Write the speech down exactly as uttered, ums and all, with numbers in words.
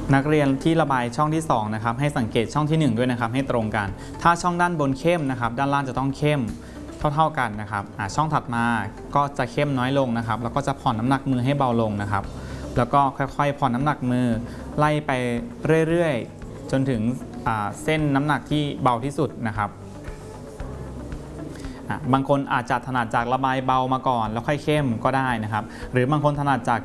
นักเรียนที่ระบายช่องที่สองนะครับให้สังเกตช่องที่หนึ่งด้วยนะครับให้ตรงกันถ้าช่องด้านบนเข้มนะครับด้านล่างจะต้องเข้มเท่าๆกันนะครับช่องถัดมาก็จะเข้มน้อยลงนะครับแล้วก็จะผ่อนน้ำหนักมือให้เบาลงนะครับแล้วก็ค่อยๆผ่อนน้ำหนักมือไล่ไปเรื่อยๆจนถึงเส้นน้ำหนักที่เบาที่สุดนะครับบางคนอาจจะถนัดจากระบายเบามาก่อนแล้วค่อยเข้มก็ได้นะครับหรือบางคนถนัดจาก